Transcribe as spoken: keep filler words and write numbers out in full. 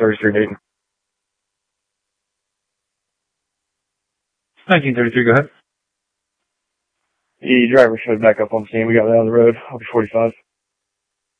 thirty-three Dayton. nineteen thirty-three, go ahead. The driver showed back up on scene. We got out on the road. I'll be forty-five.